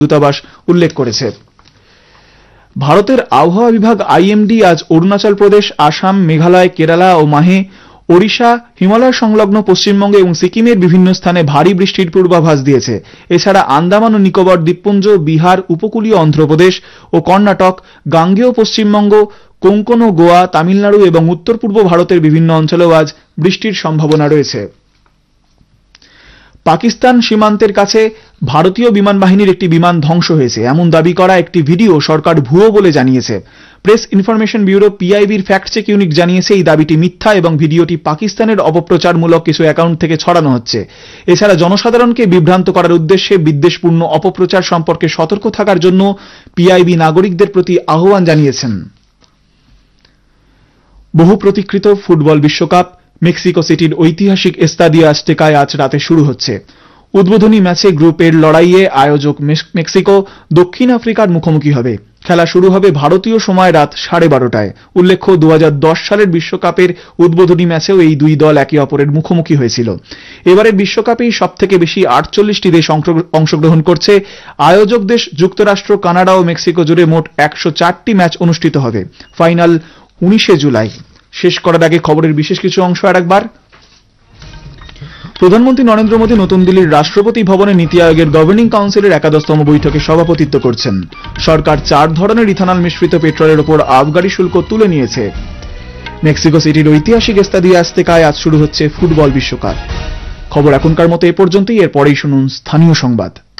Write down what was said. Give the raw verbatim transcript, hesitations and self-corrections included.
দূতাবাস উল্লেখ করেছে। ভারতের আবহাওয়া বিভাগ আইএমডি আজ অরুণাচল প্রদেশ, আসাম, মেঘালয়, কেরালা ও মাহে, ওড়িশা, হিমালয় সংলগ্ন পশ্চিমবঙ্গ এবং সিকিমের বিভিন্ন স্থানে ভারী বৃষ্টির পূর্বাভাস দিয়েছে। এছাড়া আন্দামান ও নিকোবর দ্বীপপুঞ্জ, বিহার, উপকূলীয় অন্ধ্রপ্রদেশ ও কর্ণাটক, গাঙ্গেয় পশ্চিমবঙ্গ, কোঙ্কণ ও গোয়া, তামিলনাড়ু এবং উত্তর পূর্ব ভারতের বিভিন্ন অঞ্চলেও আজ বৃষ্টির সম্ভাবনা রয়েছে। পাকিস্তান সীমান্তের কাছে ভারতীয় বিমান বাহিনীর একটি বিমান ধ্বংস হয়েছে এমন দাবি করা একটি ভিডিও সরকার ভুয়ো বলে জানিয়েছে। Press information bureau পিআইবির fact check unit জানিয়েছে এই দাবিটি মিথ্যা এবং ভিডিওটি পাকিস্তানের অপপ্রচারমূলক কিছু অ্যাকাউন্ট থেকে ছড়ানো হচ্ছে। এছাড়া জনসাধারণকে বিভ্রান্ত করার উদ্দেশ্যে বিদ্বেষপূর্ণ অপপ্রচার সম্পর্কে সতর্ক থাকার জন্য পিআইবি নাগরিকদের প্রতি আহ্বান জানিয়েছেন। বহু প্রতীক্ষিত ফুটবল বিশ্বকাপ মেক্সিকো সিটির ঐতিহাসিক এস্তাদিও আজতেকায় আজ রাতে শুরু হচ্ছে। উদ্বোধনী ম্যাচে গ্রুপের লড়াইয়ে আয়োজক মেক্সিকো দক্ষিণ আফ্রিকার মুখোমুখি হবে। খেলা শুরু হবে ভারতীয় সময় রাত সাড়ে বারোটায়। উল্লেখ্য দু হাজার দশ সালের বিশ্বকাপের উদ্বোধনী ম্যাচেও এই দুই দল একে অপরের মুখোমুখি হয়েছিল। এবারের বিশ্বকাপেই সব থেকে বেশি আটচল্লিশটি দেশ অংশগ্রহণ করছে। আয়োজক দেশ যুক্তরাষ্ট্র, কানাডা ও মেক্সিকো জুড়ে মোট একশো চারটি ম্যাচ অনুষ্ঠিত হবে। ফাইনাল উনিশে জুলাই। শেষ করার আগে খবরের বিশেষ কিছু অংশ আর একবার। প্রধানমন্ত্রী নরেন্দ্র মোদী নতুন দিল্লির রাষ্ট্রপতি ভবনে নীতি আয়োগের গভর্নিং কাউন্সিলের একাদশতম বৈঠকে সভাপতিত্ব করছেন। সরকার চার ধরনের ইথানল মিশ্রিত পেট্রোলের ওপর আবগারি শুল্ক তুলে নিয়েছে। মেক্সিকো সিটির ঐতিহাসিক এস্তাদিও আজতেকায় আজ শুরু হচ্ছে ফুটবল বিশ্বকাপ। খবর এখনকার মতো এ পর্যন্তই। এরপরেই শুনুন স্থানীয় সংবাদ।